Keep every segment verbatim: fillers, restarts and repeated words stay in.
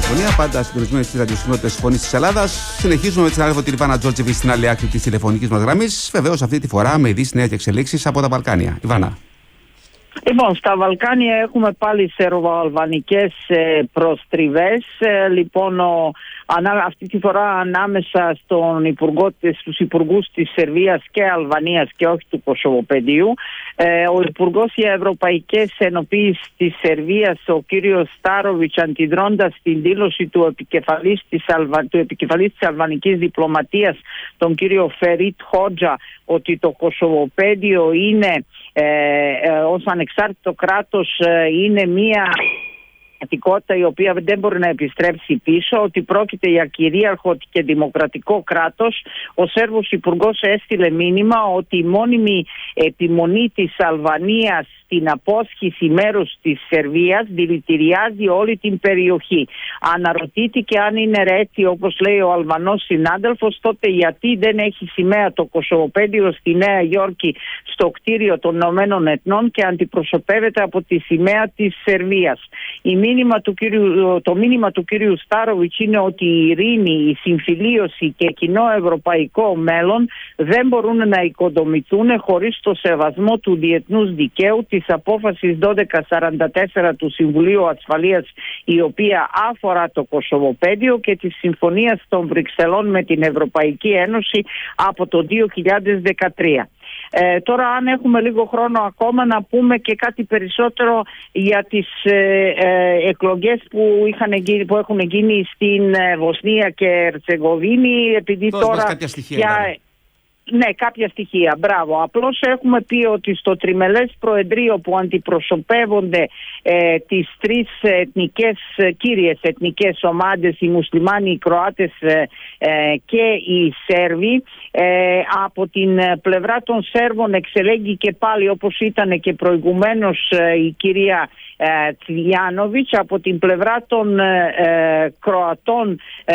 ραδιοφωνία, πάντα συντονισμένη στις ραδιοσυχνότητες της Φωνής της Ελλάδας. Συνεχίζουμε με την συνάδελφο τη Ιβάνα Τζόρτζεβιτ στην άλλη άκρη της τηλεφωνικής μας γραμμής. Βεβαίως, αυτή τη φορά με ειδήσεις, νέα και εξελίξεις από τα Βαλκάνια. Ιβάνα. Λοιπόν, στα Βαλκάνια έχουμε πάλι σερβοαλβανικές προστριβές. Λοιπόν, ο, ανά, αυτή τη φορά ανάμεσα στον υπουργό, στους υπουργούς της Σερβίας και Αλβανίας και όχι του Κωσοβοπεδίου. Ε, ο υπουργός για Ευρωπαϊκές Ενοποίησεις της Σερβίας, ο κύριος Στάροβιτς, αντιδρώντας την δήλωση του επικεφαλής της, Αλβα, του επικεφαλής της αλβανικής διπλωματίας, τον κύριο Φερίτ Χότζα, ότι το Κωσοβοπέδιο είναι ε, ε, ως ανεξάρτητο κράτος ε, είναι μία πραγματικότητα η οποία δεν μπορεί να επιστρέψει πίσω, ότι πρόκειται για κυρίαρχο και δημοκρατικό κράτος. Ο Σέρβος Υπουργός έστειλε μήνυμα ότι η μόνιμη επιμονή της Αλβανίας στην απόσχηση μέρους της Σερβίας δηλητηριάζει όλη την περιοχή. Αναρωτήθηκε και αν είναι έτσι, όπως λέει ο Αλβανός συνάδελφος, τότε γιατί δεν έχει σημαία το Κωσοβοπέδιο στη Νέα Υόρκη στο κτίριο των Ηνωμένων Εθνών και αντιπροσωπεύεται από τη σημαία της Σερβίας. Η μήνυμα του κύριου, το μήνυμα του κύριου Στάροβιτς είναι ότι η ειρήνη, η συμφιλίωση και κοινό ευρωπαϊκό μέλλον δεν μπορούν να οικοδομηθούν χωρίς το σεβασμό του διεθνούς δικαίου, της απόφασης δώδεκα σαράντα τέσσερα του Συμβουλίου Ασφαλείας, η οποία αφορά το Κωσοβοπέδιο, και της Συμφωνίας των Βρυξελών με την Ευρωπαϊκή Ένωση από το δύο χιλιάδες δεκατρία. Ε, τώρα, αν έχουμε λίγο χρόνο ακόμα, να πούμε και κάτι περισσότερο για τις ε, ε, εκλογές που, είχαν γίνει, που έχουν γίνει στην ε, Βοσνία και Ερτσεγοβίνη, επειδή Πώς τώρα... κάποια στοιχεία, για... Ναι, κάποια στοιχεία, μπράβο. Απλώς έχουμε πει ότι στο τριμελές προεδρείο που αντιπροσωπεύονται ε, τις τρεις εθνικές, κύριες εθνικές ομάδες, οι Μουσλιμάνοι, οι Κροάτες ε, ε, και οι Σέρβοι, ε, από την πλευρά των Σέρβων εξελέγει και πάλι, όπως ήταν και προηγουμένως, ε, η κυρία ε, Τσιλιάνοβιτς. Από την πλευρά των ε, Κροατών ε,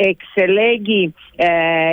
εξελέγει ε,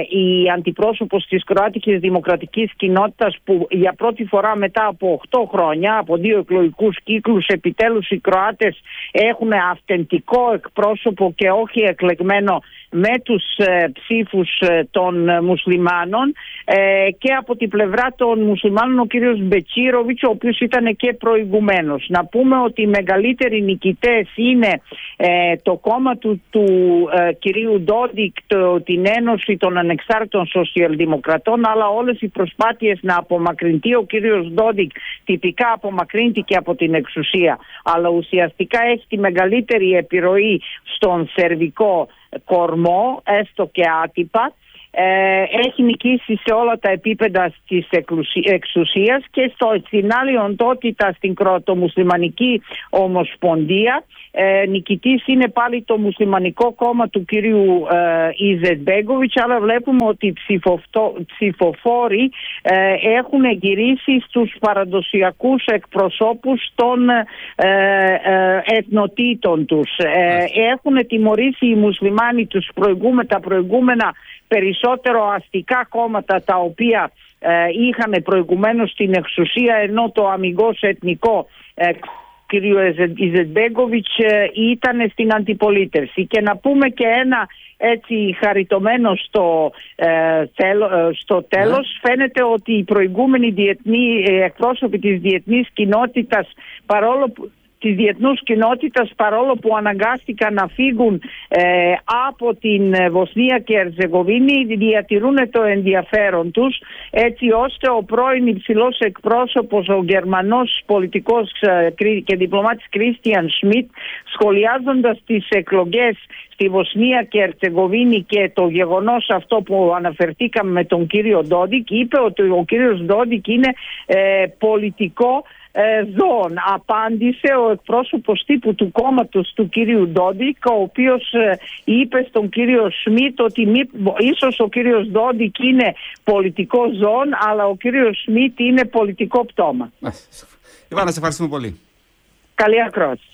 η αντιπρόσωπος της Κροάτικης Δημοκρατικής Κοινότητας, που για πρώτη φορά μετά από οκτώ χρόνια, από δύο εκλογικούς κύκλους, επιτέλους οι Κροάτες έχουν αυθεντικό εκπρόσωπο και όχι εκλεγμένο με τους ε, ψήφους ε, των ε, μουσουλμάνων, ε, και από την πλευρά των μουσουλμάνων ο κύριος Μπετσίροβιτς, ο οποίος ήταν και προηγουμένως. Να πούμε ότι οι μεγαλύτεροι νικητές είναι ε, το κόμμα του, του ε, κυρίου Ντόντικ, το, την Ένωση των Ανεξάρτητων Σοσιαλδημοκρατών, αλλά όλες οι προσπάθειες να απομακρυνθεί ο κύριος Ντόντικ τυπικά απομακρύνθηκε από την εξουσία, αλλά ουσιαστικά έχει τη μεγαλύτερη επιρροή στον σερβικό κορμό, έστω και άτυπα. Ε, έχει νικήσει σε όλα τα επίπεδα της εξουσίας και στο, στην άλλη οντότητα στην Κροατομουσλιμανική Ομοσπονδία. Ε, νικητής είναι πάλι το μουσλιμανικό κόμμα του κυρίου ε, Ιζετμπέγκοβιτς, αλλά βλέπουμε ότι οι ψηφοφόροι ε, έχουν γυρίσει στους παραδοσιακούς εκπροσώπους των ε, ε, εθνοτήτων τους. Ε, έχουν τιμωρήσει οι μουσλιμάνοι τους προηγούμε, τα προηγούμενα περισσότερο αστικά κόμματα, τα οποία ε, είχαν προηγουμένως την εξουσία, ενώ το αμιγώς εθνικό ε, κ. Ιζετμπέγκοβιτς ε, ήταν στην αντιπολίτευση. Και να πούμε και ένα έτσι χαριτωμένο στο, ε, τέλ, ε, στο τέλος, yeah. Φαίνεται ότι οι προηγούμενοι διεθνή, ε, εκπρόσωποι της διεθνής κοινότητας, παρόλο που της διεθνούς κοινότητας, παρόλο που αναγκάστηκαν να φύγουν ε, από την Βοσνία και Ερζεγοβίνη, διατηρούν το ενδιαφέρον τους, έτσι ώστε ο πρώην υψηλός εκπρόσωπος, ο Γερμανός πολιτικός ε, και διπλωμάτης Κρίστιαν Σμιτ, σχολιάζοντας τις εκλογές στη Βοσνία και Ερτσεγοβίνη και το γεγονός αυτό που αναφερθήκαμε με τον κύριο Ντόντικ, είπε ότι ο κύριος Ντόντικ είναι ε, πολιτικό ζώων. Απάντησε ο εκπρόσωπος τύπου του κόμματος του κύριου Ντόντικ, ο οποίος ε, είπε στον κύριο Σμιτ ότι μη, ίσως ο κύριος Ντόντικ είναι πολιτικό ζώων, αλλά ο κύριος Σμιτ είναι πολιτικό πτώμα. Ιβάνα, σε ευχαριστούμε πολύ. Καλή ακρόαση.